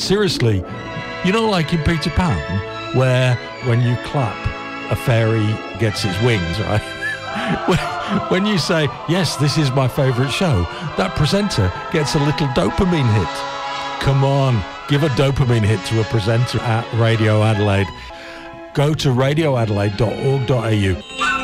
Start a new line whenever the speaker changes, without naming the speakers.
seriously, you know, like in Peter Pan, where when you clap, a fairy gets its wings, right? When you say, yes, this is my favourite show, that presenter gets a little dopamine hit. Come on, give a dopamine hit to a presenter at Radio Adelaide. Go to radioadelaide.org.au.